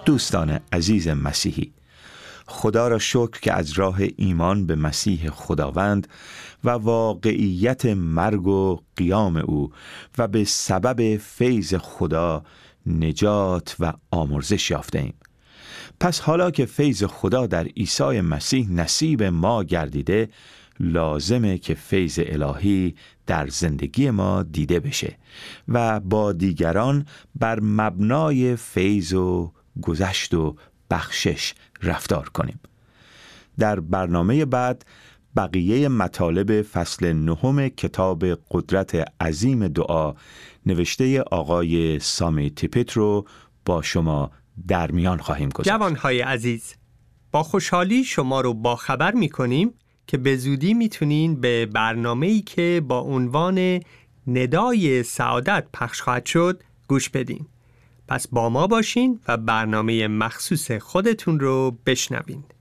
دوستان عزیز مسیحی، خدا را شکر که از راه ایمان به مسیح خداوند و واقعیت مرگ و قیام او و به سبب فیض خدا نجات و آمرزش یافته‌ایم. پس حالا که فیض خدا در عیسی مسیح نصیب ما گردیده، لازمه که فیض الهی در زندگی ما دیده بشه و با دیگران بر مبنای فیض و گذشت و بخشش رفتار کنیم. در برنامه بعد بقیه مطالب فصل 9 کتاب قدرت عظیم دعا نوشته آقای سامی تیپت رو با شما در میان خواهیم گذاشت. جوانهای عزیز، با خوشحالی شما رو با خبر می‌کنیم که به زودی میتونین به برنامه‌ای که با عنوان ندای سعادت پخش خواهد شد گوش بدین. پس با ما باشین و برنامه مخصوص خودتون رو بشنوین.